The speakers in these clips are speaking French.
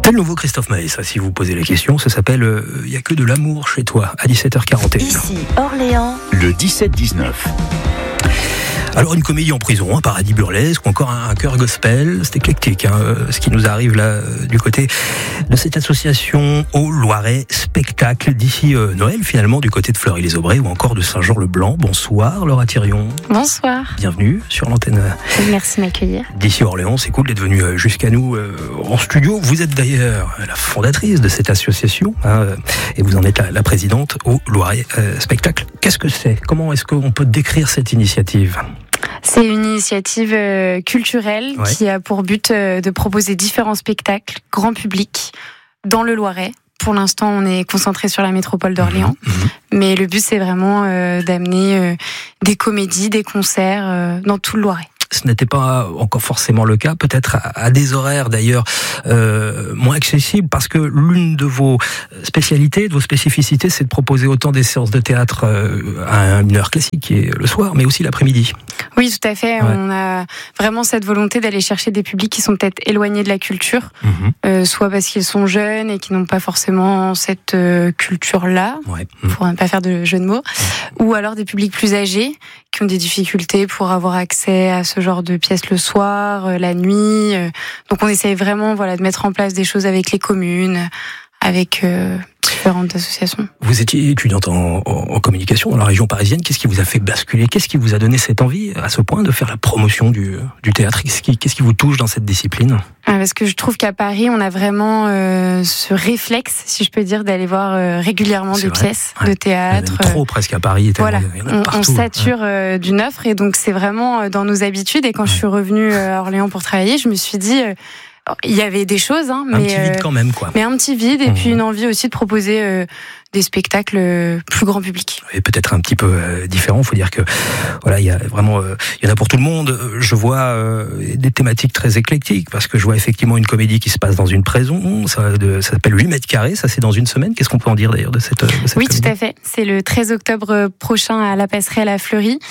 C'est le nouveau Christophe Maé, ça, si vous posez la question. Ça s'appelle « Il y a que de l'amour chez toi » à 17h41. Ici, Orléans. Le 17-19. Alors une comédie en prison, un paradis burlesque ou encore un chœur gospel, c'est éclectique ce qui nous arrive là du côté de cette association au Loiret Spectacle d'ici Noël finalement du côté de Fleury-les-Aubrais ou encore de Saint-Jean-le-Blanc. Bonsoir Laura Thirion. Bonsoir. Bienvenue sur l'antenne. Merci de m'accueillir. D'ici Orléans, c'est cool d'être venu jusqu'à nous en studio. Vous êtes d'ailleurs la fondatrice de cette association et vous en êtes la présidente au Loiret Spectacle. Qu'est-ce que c'est ? Comment est-ce qu'on peut décrire cette initiative ? C'est une initiative culturelle qui a pour but de proposer différents spectacles grand public dans le Loiret. Pour l'instant, on est concentré sur la métropole d'Orléans, mais le but c'est vraiment d'amener des comédies, des concerts dans tout le Loiret. Ce n'était pas encore forcément le cas, peut-être à des horaires d'ailleurs moins accessibles, parce que l'une de vos spécialités, de vos spécificités, c'est de proposer autant des séances de théâtre à une heure classique, qui est le soir, mais aussi l'après-midi. Oui, tout à fait. Ouais. On a vraiment cette volonté d'aller chercher des publics qui sont peut-être éloignés de la culture, soit parce qu'ils sont jeunes et qui n'ont pas forcément cette culture-là, pour ne pas faire de jeu de mots, ou alors des publics plus âgés qui ont des difficultés pour avoir accès à ce genre de pièces le soir, la nuit. Donc on essaye vraiment de mettre en place des choses avec les communes, avec différentes associations. Vous étiez étudiante en communication dans la région parisienne. Qu'est-ce qui vous a fait basculer ? Qu'est-ce qui vous a donné cette envie à ce point de faire la promotion du théâtre ? Qu'est-ce qui vous touche dans cette discipline ? Parce que je trouve qu'à Paris, on a vraiment ce réflexe, si je peux dire, d'aller voir régulièrement des pièces de théâtre. Même trop presque à Paris. Voilà, il y en a partout. On sature d'une offre et donc c'est vraiment dans nos habitudes. Et quand je suis revenue à Orléans pour travailler, je me suis dit... il y avait des choses, mais un petit vide quand même, quoi. Mais un petit vide et puis une envie aussi de proposer des spectacles plus grand public. Et peut-être un petit peu différent. Il faut dire que il y a vraiment, il y en a pour tout le monde. Je vois des thématiques très éclectiques parce que je vois effectivement une comédie qui se passe dans une prison. Ça s'appelle 8 mètres carrés. Ça, c'est dans une semaine. Qu'est-ce qu'on peut en dire d'ailleurs de cette Oui, comédie ? tout à fait. C'est le 13 octobre prochain à la Passerelle à Fleury.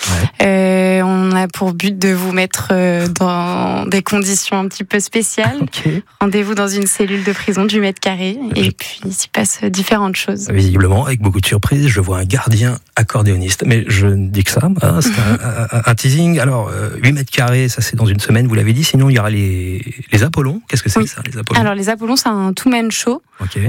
On a pour but de vous mettre dans des conditions un petit peu spéciales. Rendez-vous dans une cellule de prison du 8 mètres carrés et puis il s'y passe différentes choses. Visiblement, avec beaucoup de surprises, je vois un gardien accordéoniste. Mais je ne dis que ça, c'est un teasing. Alors, 8 mètres carrés, ça c'est dans une semaine, vous l'avez dit. Sinon, il y aura les Apollons. Qu'est-ce que c'est ça, les Apollons ? Alors, les Apollons, c'est un two-man show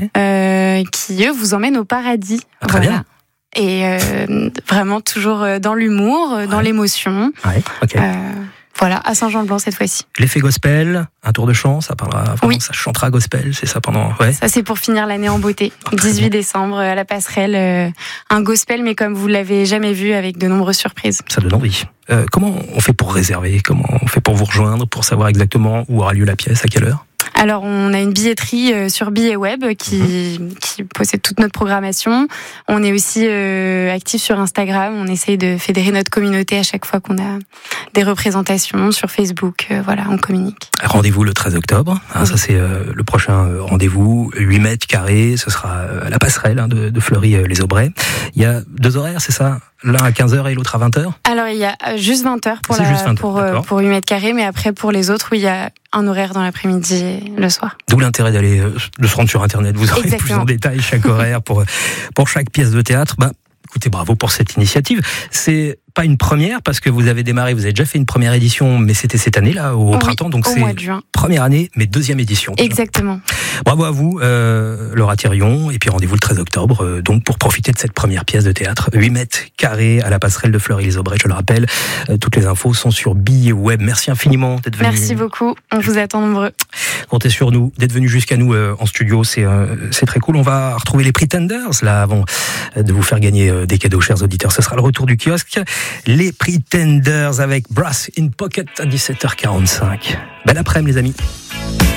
qui, eux, vous emmène au paradis. Très bien. Et vraiment toujours dans l'humour, dans l'émotion. À Saint-Jean-le-Blanc cette fois-ci. L'effet gospel, un tour de chant, ça parlera, ça chantera gospel, c'est ça pendant. Ça c'est pour finir l'année en beauté. 18 décembre à la Passerelle, un gospel mais comme vous l'avez jamais vu avec de nombreuses surprises. Ça donne envie. Comment on fait pour réserver ? Comment on fait pour vous rejoindre, pour savoir exactement où aura lieu la pièce, à quelle heure ? Alors, on a une billetterie sur Billets Web qui possède toute notre programmation. On est aussi actif sur Instagram. On essaye de fédérer notre communauté à chaque fois qu'on a des représentations sur Facebook. On communique. Rendez-vous le 13 octobre. Ça, c'est le prochain rendez-vous. 8 mètres carrés. Ce sera à la Passerelle de Fleury-les-Aubrais. Il y a 2 horaires, c'est ça ? L'un à 15h et l'autre à 20h ? Alors, il y a juste 20h pour 8 mètres carrés, mais après, pour les autres, il y a un horaire dans l'après-midi et le soir. D'où l'intérêt de se rendre sur Internet. Vous aurez plus en détail chaque horaire pour chaque pièce de théâtre. Écoutez, bravo pour cette initiative. C'est pas une première parce que vous avez déjà fait une première édition, mais c'était cette année-là, au printemps, donc c'est mois de juin. Première année, mais 2e édition. Déjà. Exactement. Bravo à vous, Laura Thirion, et puis rendez-vous le 13 octobre, donc pour profiter de cette première pièce de théâtre, 8 mètres carrés à la Passerelle de Fleury-les-Aubrais, je le rappelle. Toutes les infos sont sur Billets Web. Merci infiniment d'être venu. Merci beaucoup, on vous attend nombreux. Comptez sur nous, d'être venu jusqu'à nous en studio, c'est très cool. On va retrouver les Pretenders, là, avant de vous faire gagner des cadeaux, chers auditeurs. Ce sera le retour du kiosque. Les Pretenders avec Brass in Pocket à 17h45. Belle après-midi, les amis.